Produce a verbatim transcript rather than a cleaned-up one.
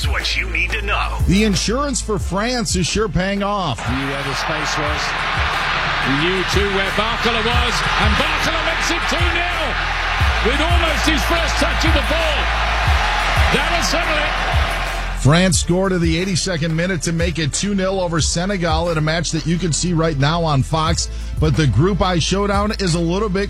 Here's what you need to know. The insurance for France is sure paying off. He knew where the space was. He knew too where Barcola was. And Barcola makes it two nil with almost his first touch of the ball. That'll settle it. France scored in the eighty-second minute to make it two nil over Senegal in a match that you can see right now on Fox. But the Group I showdown is a little bit